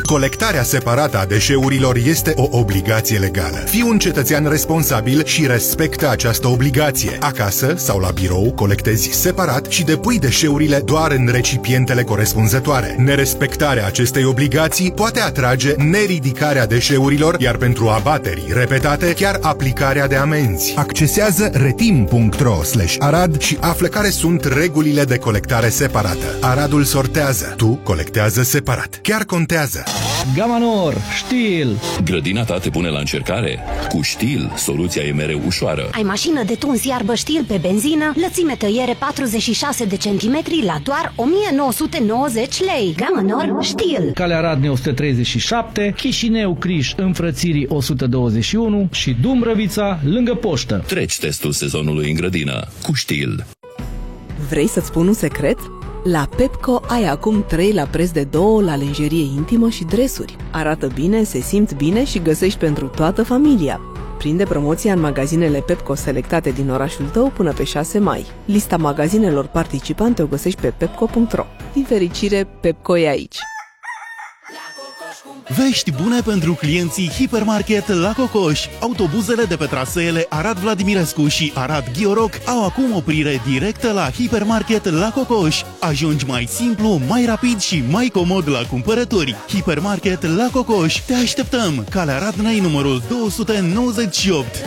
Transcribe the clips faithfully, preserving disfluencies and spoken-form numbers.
Colectarea separată a deșeurilor este o obligație legală. Fii un cetățean responsabil și respectă această obligație. Acasă sau la birou colectezi separat și depui deșeurile doar în recipientele corespunzătoare. Nerespectarea acestei obligații poate atrage neridicarea deșeurilor, iar pentru abateri repetate, chiar aplicarea de amenzi. Accesează retim punct ro slash arad și află care sunt regulile de colectare separată. Aradul sortează, tu colectează separat. Chiar contează! Gama Nor, Stihl. Grădina ta te pune la încercare? Cu Stihl, soluția e mereu ușoară. Ai mașină de tuns iarbă Stihl pe benzină, lățime tăiere patruzeci și șase de centimetri la doar o mie nouă sute nouăzeci lei. Gama Nor, Stihl. Calea Radnei o sută treizeci și șapte, Chișinău Criș Înfrățirii o sută douăzeci și unu și Dumbrăvița lângă poștă. Treci testul sezonului în grădină cu Stihl. Vrei să-ți spun un secret? La Pepco ai acum trei la preț de două la lenjerie intimă și dresuri. Arată bine, se simt bine și găsești pentru toată familia. Prinde promoția în magazinele Pepco selectate din orașul tău până pe șase mai. Lista magazinelor participante o găsești pe pepco punct ro. Din fericire, Pepco e aici. Vești bune pentru clienții Hipermarket La Cocoș. Autobuzele de pe traseele Arad Vladimirescu și Arad Ghioroc au acum oprire directă la Hipermarket La Cocoș. Ajungi mai simplu, mai rapid și mai comod la cumpărături. Hipermarket La Cocoș. Te așteptăm! Calea Radnei numărul două sute nouăzeci și opt.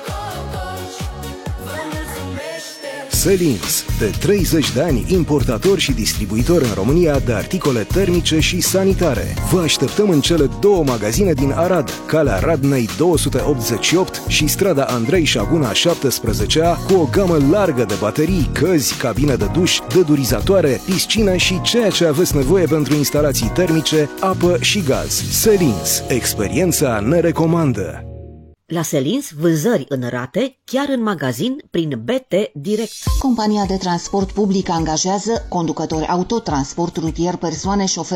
Selins, de treizeci de ani importator și distribuitor în România de articole termice și sanitare. Vă așteptăm în cele două magazine din Arad, Calea Radnei două sute optzeci și opt și strada Andrei Șaguna șaptesprezece A, cu o gamă largă de baterii, căzi, cabine de duș, dădurizatoare, piscină și ceea ce aveți nevoie pentru instalații termice, apă și gaz. Selins, experiența ne recomandă. La Selins, vânzări în rate, chiar în magazin, prin B T Direct. Compania de transport public angajează conducători auto, transport rutier, persoane, șoferi